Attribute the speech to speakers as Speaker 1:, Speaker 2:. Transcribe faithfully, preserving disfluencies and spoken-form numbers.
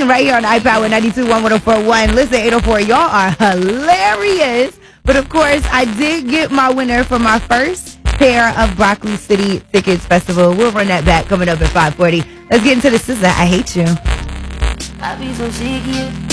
Speaker 1: right here on iPower ninety-two point one, one oh four point one. Listen, eight oh four, y'all are hilarious. But of course, I did get my winner for my first pair of Broccoli City Tickets Festival. We'll run that back coming up at five forty. Let's get into the sister. I hate you.
Speaker 2: I be so sick here.